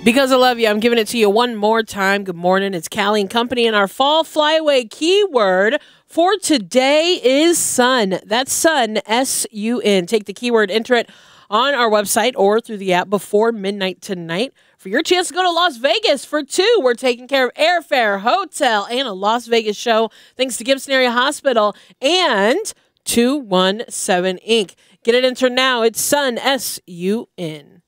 Because I love you, I'm giving it to you one more time. Good morning. It's Callie and Company, and our fall flyaway keyword for today is sun. That's sun, S-U-N. Take the keyword, enter it on our website or through the app before midnight tonight for your chance to go to Las Vegas for two. We're taking care of airfare, hotel, and a Las Vegas show thanks to Gibson Area Hospital and 217 Inc. Get it entered now. It's sun, S-U-N.